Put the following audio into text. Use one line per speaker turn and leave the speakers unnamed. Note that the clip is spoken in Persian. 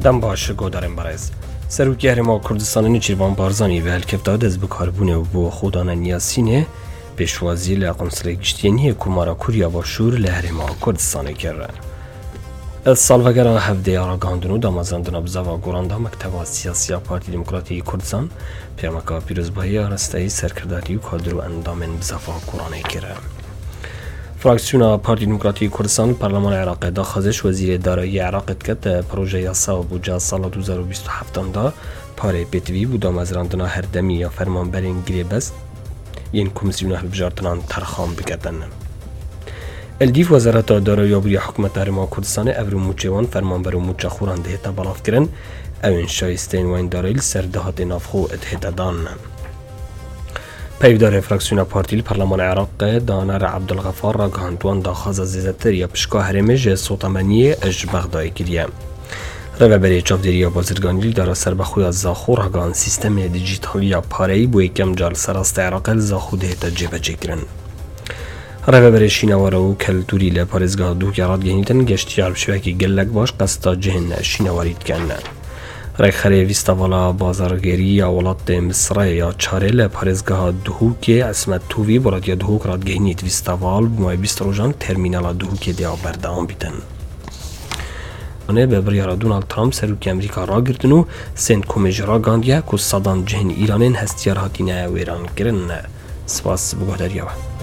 دم باشه گودارم برایز سروکی هرما کردستان نیچیروان بارزانی و هلکفتا دز بکاربونه و بو خودان نیاسینه پیشوازی لقنصل گشتینی کمارا کوریا با شور لهرما کردستان کرده. از سالوگرا هفته آراگاندنو دامازندنا بزاوا گوراندا مکتب سیاسی پارتی دموکراتی کردستان پیامکا پیروزبایی آرستایی سرکرداری و کادر و اندام بزاوا گورانه کرده. فراکسیون پارتی دموکراتی کردستان پارلمان عراق داخازش وزیر دارایی عراق کت پروژه یاسا و بودجه سال 2027 دا پاره پتوی و دامازندنا هر دمی یا فرمانبرین گریبست این کمیسیون هلبجارتنان ترخام بکردن. الدیف وزارت دارایی و حکومت هرما کردستان افرو موچوان فرمانبر و موچه خوران دهتا بلاف کرن اوین شایستین و این دارایی سردهات نافخو اتحاد دان. پیودار فراکسیون پارتی پارلمان عراق دانر عبدالغفار را گهاندوان داخاز زیزتر یا پشکا هرمج سوطمانی اج بغدای کریه. رهبری چاودری بازرگانی داره سر بخوی از زاخور هگان سیستم دیجیتالی یا پاره‌ای بو یکم جال سراست عراق زاخو دهتا جبه جگرن. رهبری شینوار و کلتوری لپارزگاه دو کرد گهیدن گشتی عربشوکی گلک باش قصد جهن شینوارید کنه. رخره ویستاوالا بازارگری اولاد مصر یا چاره لپارزگاه دو که اسمت توی برای دو کرد گهینید ویستاوال بمای بیست روزان ترمینال دو که دیا بردام بیتن. آنها به بریار دونالد ترامپ سروکی امریکا را گردن و سنت کمیجرا گاندیا که صدام جهن ایران هستیار هاتینه و ایران کرن. سپاس بگذاریم.